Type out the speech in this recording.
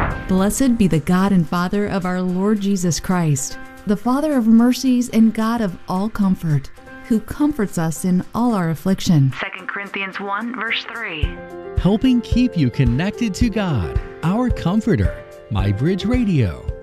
Blessed be the God and Father of our Lord Jesus Christ, the Father of mercies and God of all comfort, who comforts us in all our affliction. 2 Corinthians 1, verse 3. Helping keep you connected to God, our Comforter. MyBridge Radio.